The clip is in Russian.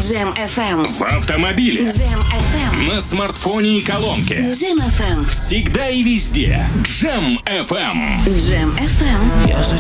Джем FM. В автомобиле. Джем FM. На смартфоне и колонке. Джем FM. Всегда и везде. Джем FM. Джем FM. Я за